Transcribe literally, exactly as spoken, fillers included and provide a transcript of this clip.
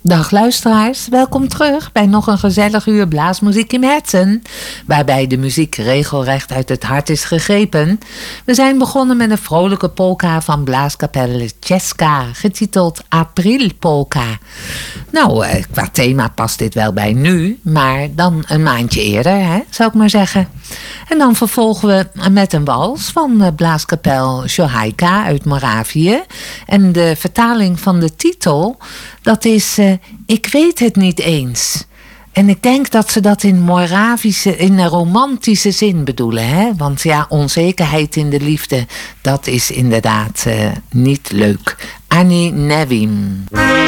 Dag luisteraars, welkom terug bij nog een gezellig uur blaasmuziek in Herzen, waarbij de muziek regelrecht uit het hart is gegrepen. We zijn begonnen met een vrolijke polka van blaaskapelle Czeska, getiteld April Polka. Nou, qua thema past dit wel bij nu, maar dan een maandje eerder, hè, zou ik maar zeggen. En dan vervolgen we met een wals van blaaskapel Sjohajka uit Moravië. En de vertaling van de titel, dat is uh, Ik weet het niet eens. En ik denk dat ze dat in Moravische, in een romantische zin bedoelen. Hè? Want ja, onzekerheid in de liefde, dat is inderdaad uh, niet leuk. Ani Nevim.